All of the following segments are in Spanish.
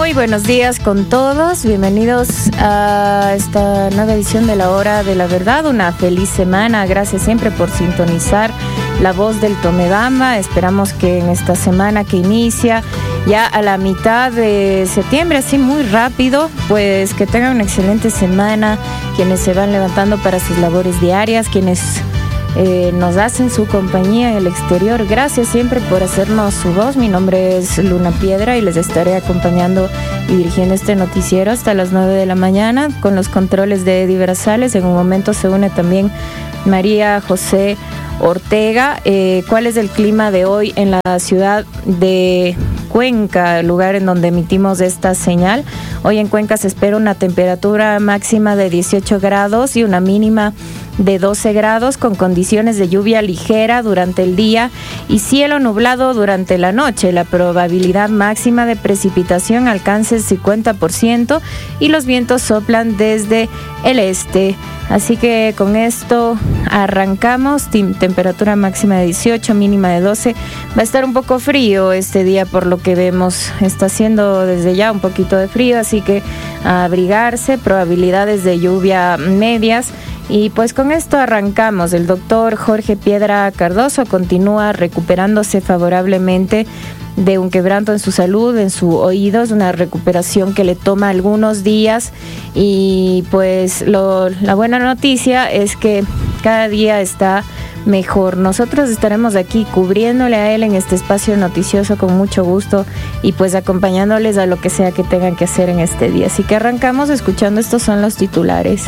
Muy buenos días con todos, bienvenidos a esta nueva edición de La Hora de la Verdad. Una feliz semana, gracias siempre por sintonizar La Voz del Tomebamba. Esperamos que en esta semana que inicia ya a la mitad de septiembre, así muy rápido, pues que tengan una excelente semana, quienes se van levantando para sus labores diarias, quienes nos hacen su compañía en el exterior. Gracias siempre por hacernos su voz. Mi nombre es Luna Piedra y les estaré acompañando y dirigiendo este noticiero hasta las 9 de la mañana con los controles de Eddie Brazales. En un momento se une también María José Ortega. ¿Cuál es el clima de hoy en la ciudad de Cuenca, el lugar en donde emitimos esta señal? Hoy en Cuenca se espera una temperatura máxima de 18 grados y una mínima de 12 grados, con condiciones de lluvia ligera durante el día y cielo nublado durante la noche. La probabilidad máxima de precipitación alcanza el 50% y los vientos soplan desde el este. Así que con esto arrancamos. Temperatura máxima de 18, mínima de 12. Va a estar un poco frío este día por lo que vemos. Está haciendo desde ya un poquito de frío, así que a abrigarse. Probabilidades de lluvia medias. Y pues con esto arrancamos. El doctor Jorge Piedra Cardoso continúa recuperándose favorablemente de un quebranto en su salud, en su oído. Es una recuperación que le toma algunos días y pues la buena noticia es que cada día está mejor. Nosotros estaremos aquí cubriéndole a él en este espacio noticioso con mucho gusto y pues acompañándoles a lo que sea que tengan que hacer en este día. Así que arrancamos escuchando. Estos son los titulares.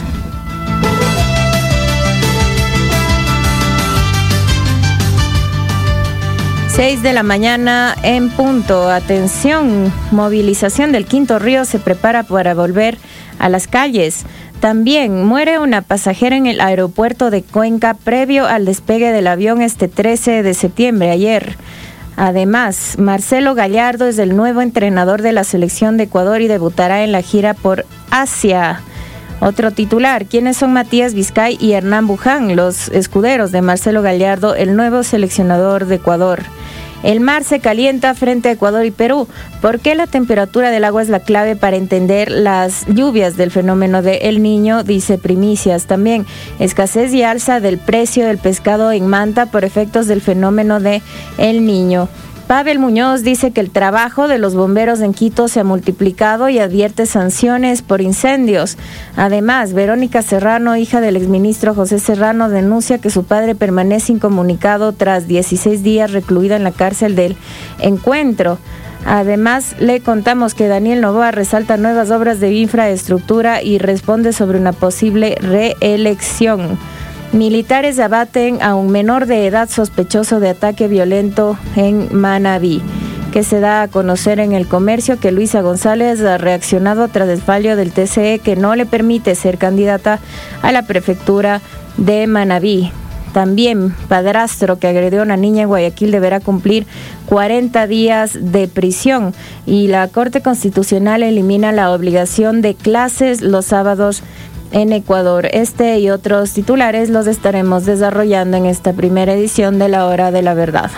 6 de la mañana en punto. Atención, movilización del Quinto Río se prepara para volver a las calles. También muere una pasajera en el aeropuerto de Cuenca previo al despegue del avión este 13 de septiembre, ayer. Además, Marcelo Gallardo es el nuevo entrenador de la selección de Ecuador y debutará en la gira por Asia. Otro titular: ¿quiénes son Matías Vizcay y Hernán Buján, los escuderos de Marcelo Gallardo, el nuevo seleccionador de Ecuador? El mar se calienta frente a Ecuador y Perú. ¿Por qué la temperatura del agua es la clave para entender las lluvias del fenómeno de El Niño? Dice Primicias. También escasez y alza del precio del pescado en Manta por efectos del fenómeno de El Niño. Pavel Muñoz dice que el trabajo de los bomberos en Quito se ha multiplicado y advierte sanciones por incendios. Además, Verónica Serrano, hija del exministro José Serrano, denuncia que su padre permanece incomunicado tras 16 días recluido en la cárcel del Encuentro. Además, le contamos que Daniel Noboa resalta nuevas obras de infraestructura y responde sobre una posible reelección. Militares abaten a un menor de edad sospechoso de ataque violento en Manabí, que se da a conocer en El Comercio que Luisa González ha reaccionado tras el fallo del TCE que no le permite ser candidata a la prefectura de Manabí. También padrastro que agredió a una niña en Guayaquil deberá cumplir 40 días de prisión y la Corte Constitucional elimina la obligación de clases los sábados en Ecuador. Este y otros titulares los estaremos desarrollando en esta primera edición de La Hora de la Verdad.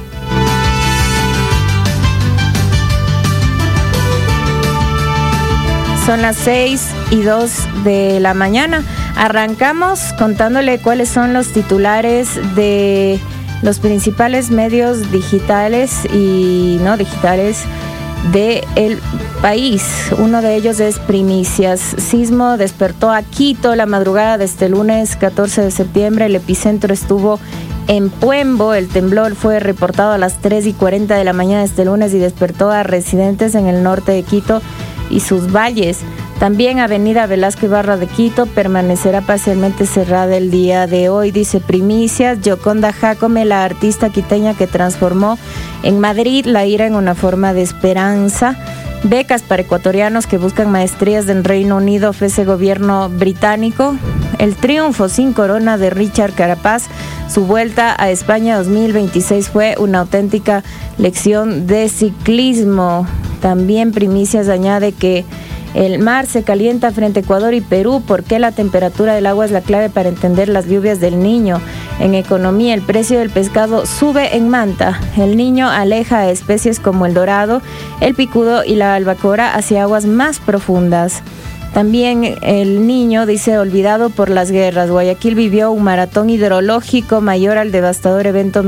Son las 6:02 de la mañana. Arrancamos contándole cuáles son los titulares de los principales medios digitales y no digitales del país. Uno de ellos es Primicias. Sismo despertó a Quito la madrugada de este lunes 14 de septiembre. El epicentro estuvo en Puembo. El temblor fue reportado a las 3:40 de la mañana de este lunes y despertó a residentes en el norte de Quito y sus valles. También Avenida Velasco Ibarra de Quito permanecerá parcialmente cerrada el día de hoy, dice Primicias. Yoconda Jacome, la artista quiteña que transformó en Madrid la ira en una forma de esperanza. Becas para ecuatorianos que buscan maestrías del Reino Unido ofrece gobierno británico. El triunfo sin corona de Richard Carapaz. Su vuelta a España 2026 fue una auténtica lección de ciclismo. También Primicias añade que El mar se calienta frente a Ecuador y Perú. ¿Por qué la temperatura del agua es la clave para entender las lluvias del Niño? En economía, el precio del pescado sube en Manta. El Niño aleja a especies como el dorado, el picudo y la albacora hacia aguas más profundas. También el Niño, dice, olvidado por las guerras. Guayaquil vivió un maratón hidrológico mayor al devastador evento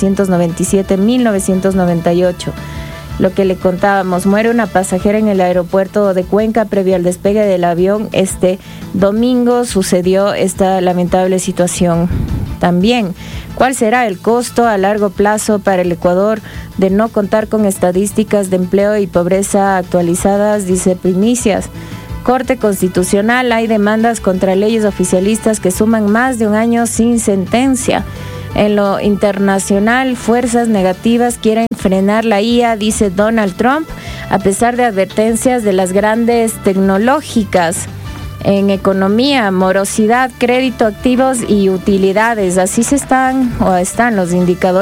1997-1998. Lo que le contábamos, muere una pasajera en el aeropuerto de Cuenca previo al despegue del avión. Este domingo sucedió esta lamentable situación. También, ¿cuál será el costo a largo plazo para el Ecuador de no contar con estadísticas de empleo y pobreza actualizadas? Dice Primicias. Corte Constitucional, hay demandas contra leyes oficialistas que suman más de un año sin sentencia. En lo internacional, fuerzas negativas quieren frenar la IA, dice Donald Trump, a pesar de advertencias de las grandes tecnológicas. En economía, morosidad, crédito, activos y utilidades. Así están los indicadores